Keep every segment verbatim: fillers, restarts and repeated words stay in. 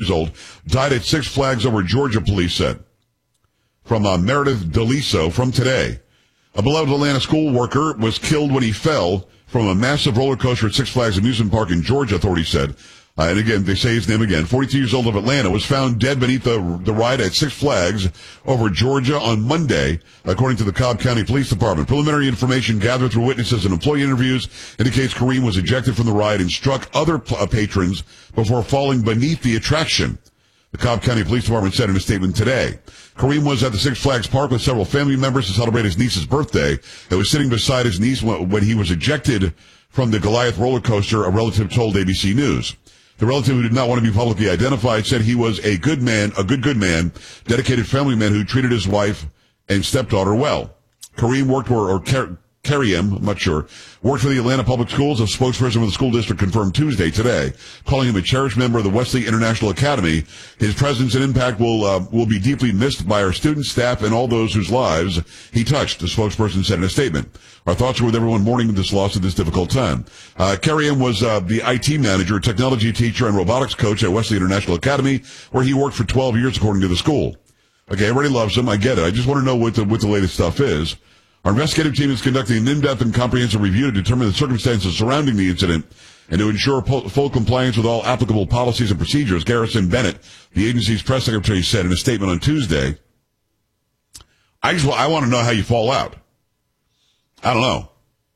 years old, died at Six Flags Over Georgia, police said. From uh, Meredith Deliso from Today. A beloved Atlanta school worker was killed when he fell from a massive roller coaster at Six Flags Amusement Park in Georgia, authorities said. Uh, and again, they say his name again. forty-two years old of Atlanta was found dead beneath the, the ride at Six Flags over Georgia on Monday, according to the Cobb County Police Department. Preliminary information gathered through witnesses and employee interviews indicates Kareem was ejected from the ride and struck other p- uh, patrons before falling beneath the attraction. The Cobb County Police Department said in a statement today. Kareem was at the Six Flags Park with several family members to celebrate his niece's birthday. He was sitting beside his niece when, when he was ejected from the Goliath roller coaster, a relative told A B C News. The relative, who did not want to be publicly identified, said he was a good man, a good, good man, dedicated family man who treated his wife and stepdaughter well. Kareem worked for, or Car- Kareem, I'm not sure, worked for the Atlanta Public Schools. A spokesperson for the school district confirmed Tuesday today, calling him a cherished member of the Wesley International Academy. His presence and impact will uh, will be deeply missed by our students, staff, and all those whose lives he touched, the spokesperson said in a statement. Our thoughts are with everyone mourning this loss at this difficult time. Uh, Kareem was uh, the I T manager, technology teacher, and robotics coach at Wesley International Academy, where he worked for twelve years, according to the school. Okay, everybody loves him. I get it. I just want to know what the, what the latest stuff is. Our investigative team is conducting an in-depth and comprehensive review to determine the circumstances surrounding the incident and to ensure po- full compliance with all applicable policies and procedures, Garrison Bennett, the agency's press secretary, said in a statement on Tuesday. I just I want to know how you fall out. I don't know.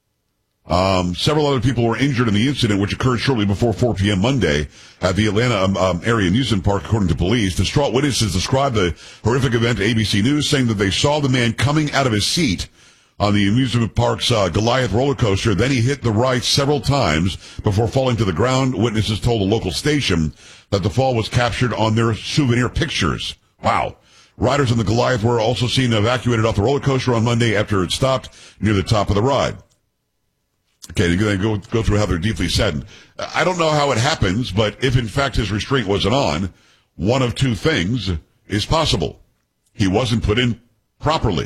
Um, several other people were injured in the incident, which occurred shortly before four p.m. Monday at the Atlanta um, um, area amusement park, according to police. Distraught witnesses described the horrific event to A B C News, saying that they saw the man coming out of his seat on the amusement park's uh, Goliath roller coaster. Then he hit the ride several times before falling to the ground. Witnesses told a local station that the fall was captured on their souvenir pictures. Wow. Riders on the Goliath were also seen evacuated off the roller coaster on Monday after it stopped near the top of the ride. Okay, they go, go through how they're deeply saddened. I don't know how it happens, but if in fact his restraint wasn't on, one of two things is possible. He wasn't put in properly.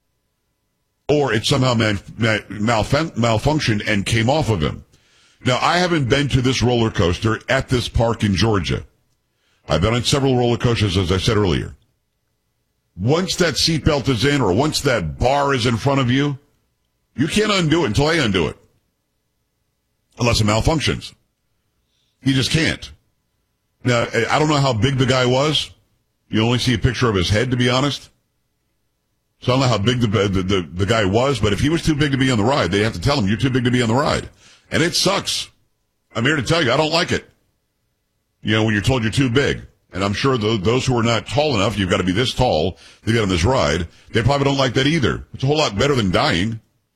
Or it somehow man, man, malfun- malfunctioned and came off of him. Now, I haven't been to this roller coaster at this park in Georgia. I've been on several roller coasters, as I said earlier. Once that seatbelt is in or once that bar is in front of you, you can't undo it until they undo it. Unless it malfunctions. You just can't. Now, I don't know how big the guy was. You only see a picture of his head, to be honest. So I don't know how big the, the, the, the guy was, but if he was too big to be on the ride, they have to tell him, you're too big to be on the ride. And it sucks. I'm here to tell you, I don't like it. You know, when you're told you're too big. And I'm sure the, those who are not tall enough, you've got to be this tall to get on this ride, they probably don't like that either. It's a whole lot better than dying.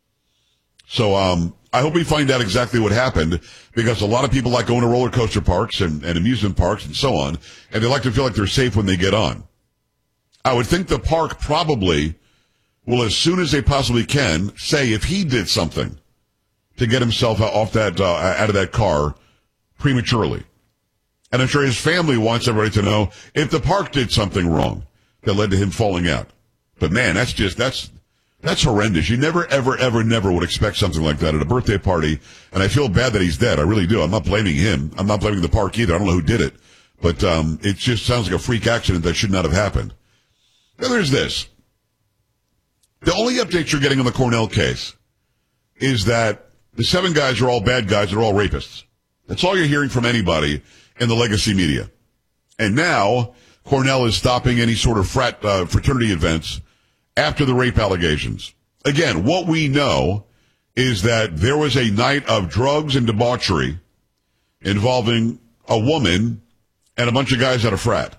So, um, I hope we find out exactly what happened, because a lot of people like going to roller coaster parks and, and amusement parks and so on, and they like to feel like they're safe when they get on. I would think the park probably will, as soon as they possibly can, say if he did something to get himself off that, uh, out of that car prematurely. And I'm sure his family wants everybody to know if the park did something wrong that led to him falling out. But man, that's just, that's, that's horrendous. You never, ever, ever, never would expect something like that at a birthday party. And I feel bad that he's dead. I really do. I'm not blaming him. I'm not blaming the park either. I don't know who did it. But, um, it just sounds like a freak accident that should not have happened. Now there's this. The only update you're getting on the Cornell case is that the seven guys are all bad guys. They're all rapists. That's all you're hearing from anybody in the legacy media. And now Cornell is stopping any sort of frat, uh, fraternity events after the rape allegations. Again, what we know is that there was a night of drugs and debauchery involving a woman and a bunch of guys at a frat.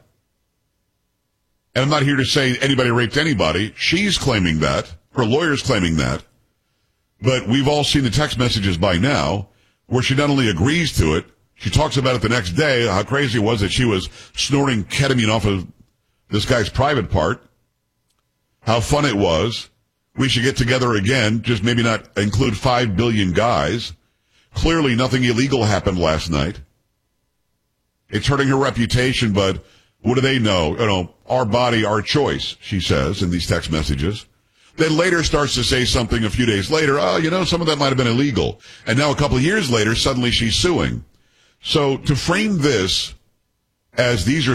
And I'm not here to say anybody raped anybody. She's claiming that. Her lawyer's claiming that. But we've all seen the text messages by now where she not only agrees to it, she talks about it the next day, how crazy it was that she was snorting ketamine off of this guy's private part, how fun it was. We should get together again, just maybe not include five billion guys. Clearly nothing illegal happened last night. It's hurting her reputation, but what do they know? You know, our body, our choice, she says in these text messages. Then later starts to say something a few days later, oh, you know, some of that might have been illegal. And now a couple of years later, suddenly she's suing. So to frame this as these are